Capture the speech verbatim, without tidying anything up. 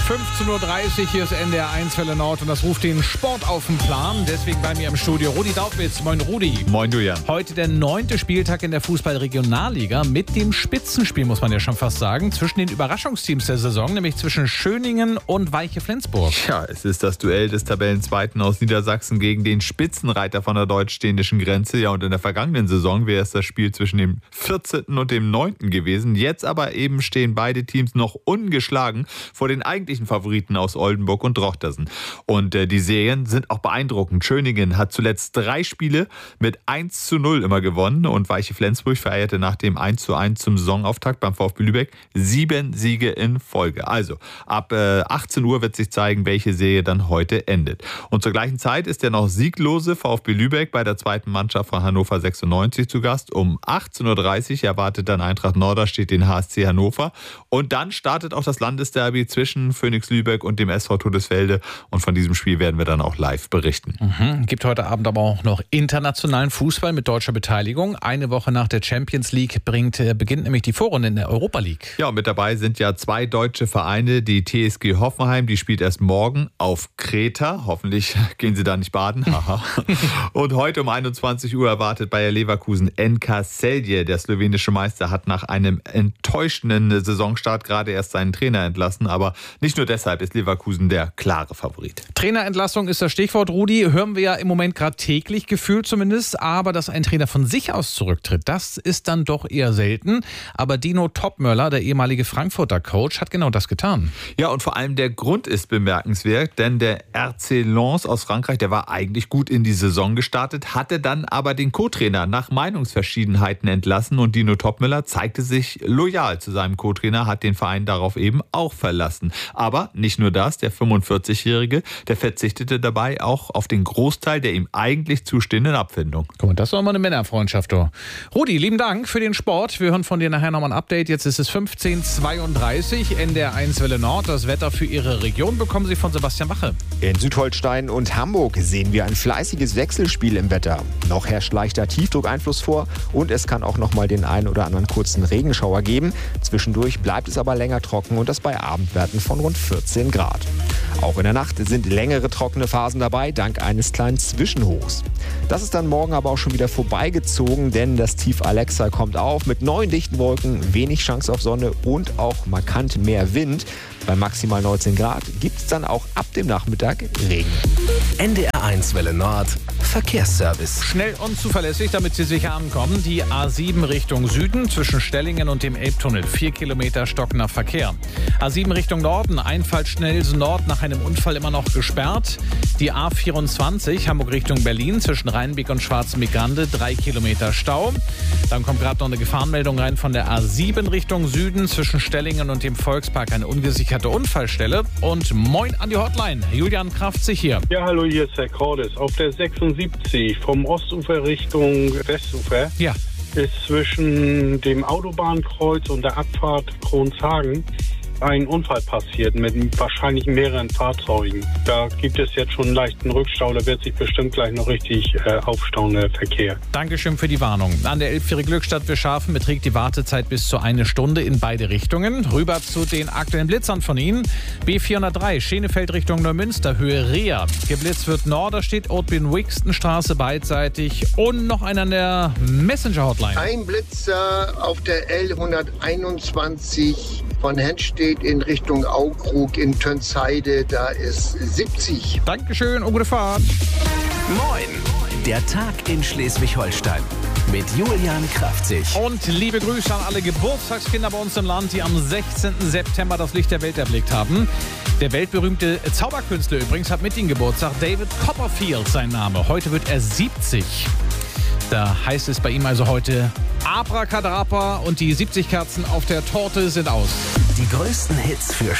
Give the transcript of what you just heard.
fünfzehn Uhr dreißig, hier ist N D R eins Welle Nord und das ruft den Sport auf den Plan. Deswegen bei mir im Studio Rudi Daubitz. Moin Rudi. Moin Julian. Heute der neunte Spieltag in der Fußball-Regionalliga mit dem Spitzenspiel, muss man ja schon fast sagen, zwischen den Überraschungsteams der Saison, nämlich zwischen Schöningen und Weiche Flensburg. Ja, es ist das Duell des Tabellenzweiten aus Niedersachsen gegen den Spitzenreiter von der deutsch-dänischen Grenze. Ja, und in der vergangenen Saison wäre es das Spiel zwischen dem vierzehnten und dem neunten gewesen. Jetzt aber eben stehen beide Teams noch ungeschlagen vor den eigentlichen Favoriten aus Oldenburg und Drochtersen. Und äh, die Serien sind auch beeindruckend. Schöningen hat zuletzt drei Spiele mit eins zu null immer gewonnen und Weiche Flensburg feierte nach dem eins zu eins zum Saisonauftakt beim VfB Lübeck sieben Siege in Folge. Also ab äh, achtzehn Uhr wird sich zeigen, welche Serie dann heute endet. Und zur gleichen Zeit ist der noch sieglose VfB Lübeck bei der zweiten Mannschaft von Hannover sechsundneunzig zu Gast. Um achtzehn Uhr dreißig erwartet dann Eintracht Norderstedt den H S C Hannover. Und dann startet auch das Landesderby zwischen Phönix Lübeck und dem S V Todesfelde. Und von diesem Spiel werden wir dann auch live berichten. Mhm. Gibt heute Abend aber auch noch internationalen Fußball mit deutscher Beteiligung. Eine Woche nach der Champions League bringt, beginnt nämlich die Vorrunde in der Europa League. Ja, und mit dabei sind ja zwei deutsche Vereine. Die T S G Hoffenheim, die spielt erst morgen auf Kreta. Hoffentlich gehen sie da nicht baden. Und heute um einundzwanzig Uhr erwartet Bayer Leverkusen N K Celje. Der slowenische Meister hat nach einem enttäuschenden Saisonstart gerade erst seinen Trainer entlassen. Aber nicht nur deshalb ist Leverkusen der klare Favorit. Trainerentlassung ist das Stichwort, Rudi. Hören wir ja im Moment gerade täglich, gefühlt zumindest. Aber dass ein Trainer von sich aus zurücktritt, das ist dann doch eher selten. Aber Dino Topmöller, der ehemalige Frankfurter Coach, hat genau das getan. Ja, und vor allem der Grund ist bemerkenswert, denn der R C Lens aus Frankreich, der war eigentlich gut in die Saison gestartet, hatte dann aber den Co-Trainer nach Meinungsverschiedenheiten entlassen und Dino Topmöller zeigte sich loyal zu seinem Co-Trainer, hat den Verein darauf eben auch verlassen. Aber nicht nur das, der fünfundvierzigjährige, der verzichtete dabei auch auf den Großteil der ihm eigentlich zustehenden Abfindung. Guck mal, das ist doch mal eine Männerfreundschaft, du. Rudi, lieben Dank für den Sport. Wir hören von dir nachher nochmal ein Update. Jetzt ist es fünfzehn Uhr zweiunddreißig, N D R eins Welle Nord. Das Wetter für Ihre Region bekommen Sie von Sebastian Wache. In Südholstein und Hamburg sehen wir ein fleißiges Wechselspiel im Wetter. Noch herrscht leichter Tiefdruckeinfluss vor und es kann auch noch mal den einen oder anderen kurzen Regenschauer geben. Zwischendurch bleibt es aber länger trocken und das bei Abendwerten von rund vierzehn Grad. Auch in der Nacht sind längere trockene Phasen dabei, dank eines kleinen Zwischenhochs. Das ist dann morgen aber auch schon wieder vorbeigezogen, denn das Tief Alexa kommt auf mit neuen dichten Wolken, wenig Chance auf Sonne und auch markant mehr Wind. Bei maximal neunzehn Grad gibt es dann auch ab dem Nachmittag Regen. N D R eins Welle Nord Verkehrsservice. Schnell und zuverlässig, damit Sie sicher ankommen. Die A sieben Richtung Süden zwischen Stellingen und dem Elbtunnel. Vier Kilometer stockender Verkehr. A sieben Richtung Norden, Einfall Schnellsen Nord nach einem Unfall immer noch gesperrt. Die A vierundzwanzig Hamburg Richtung Berlin zwischen Rheinbeck und Schwarzenbeck-Grande. Drei Kilometer Stau. Dann kommt gerade noch eine Gefahrenmeldung rein von der A sieben Richtung Süden zwischen Stellingen und dem Volkspark. Eine ungesicherte Unfallstelle. Und moin an die Hotline. Julian Kraftzig hier. Ja, hallo, hier ist Herr Cordes. Auf der sechsundsiebzig vom Ostufer Richtung Westufer Ja. ist zwischen dem Autobahnkreuz und der Abfahrt Kronshagen ein Unfall passiert mit wahrscheinlich mehreren Fahrzeugen. Da gibt es jetzt schon einen leichten Rückstau, da wird sich bestimmt gleich noch richtig äh, aufstauen, der Verkehr. Dankeschön für die Warnung. An der Elbphäre Glückstadt Bischhafen beträgt die Wartezeit bis zu eine Stunde in beide Richtungen. Rüber zu den aktuellen Blitzern von Ihnen. B vierhundertdrei Schenefeld Richtung Neumünster, Höhe Reha. Geblitzt wird Norderstedt, Otbin-Wixton-Straße beidseitig und noch einer an der Messenger-Hotline. Ein Blitzer auf der L hunderteinundzwanzig von Henstedt in Richtung Aukrug in Tönsheide, da ist siebzig. Dankeschön und gute Fahrt. Moin, der Tag in Schleswig-Holstein mit Julian Kraftzig. Und liebe Grüße an alle Geburtstagskinder bei uns im Land, die am sechzehnten September das Licht der Welt erblickt haben. Der weltberühmte Zauberkünstler übrigens hat mit ihm Geburtstag. David Copperfield sein Name. Heute wird er siebzig. Da heißt es bei ihm also heute Abracadabra und die siebzig Kerzen auf der Torte sind aus. Die größten Hits für